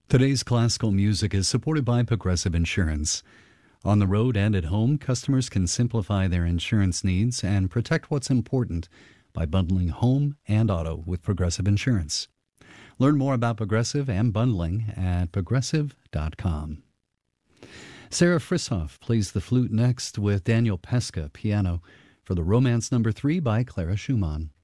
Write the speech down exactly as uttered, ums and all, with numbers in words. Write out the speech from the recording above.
Today's classical music is supported by Progressive Insurance. On the road and at home, customers can simplify their insurance needs and protect what's important by bundling home and auto with Progressive Insurance. Learn more about Progressive and bundling at progressive dot com. Sarah Frishoff plays the flute next with Daniel Pesca piano for the Romance Number Three by Clara Schumann.